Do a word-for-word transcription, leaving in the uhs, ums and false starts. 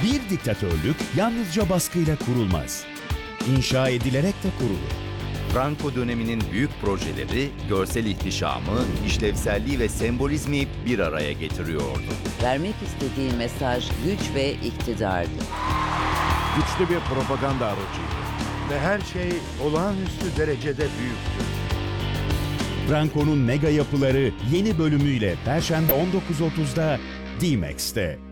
Bir diktatörlük yalnızca baskıyla kurulmaz. İnşa edilerek de kurulur. Franco döneminin büyük projeleri, görsel ihtişamı, işlevselliği ve sembolizmi bir araya getiriyordu. Vermek istediği mesaj güç ve iktidardı. Güçlü bir propaganda aracıydı. Ve her şey olağanüstü derecede büyüktü. Franco'nun mega yapıları yeni bölümüyle Perşembe on dokuz otuzda D-Max'te.